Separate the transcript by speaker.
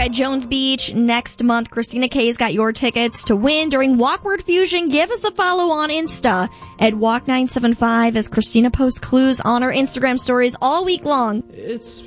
Speaker 1: at Jones Beach next month. Christina K's got your tickets to win during Walkward Fusion. Give us a follow on Insta at Walk975 as Christina posts clues on her Instagram stories all week long.
Speaker 2: It's